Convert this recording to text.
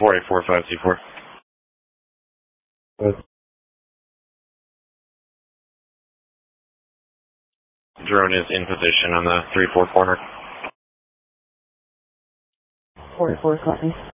4845C4. Drone is in position on the 3-4 corner. 44, copy.